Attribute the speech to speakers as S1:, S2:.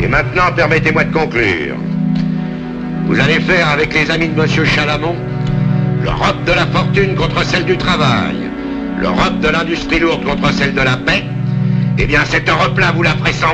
S1: Et maintenant, permettez-moi de conclure. Vous allez faire avec les amis de Monsieur Chalamont l'Europe de la fortune contre celle du travail, l'Europe de l'industrie lourde contre celle de la paix. Eh bien, cette Europe-là, vous la ferez sans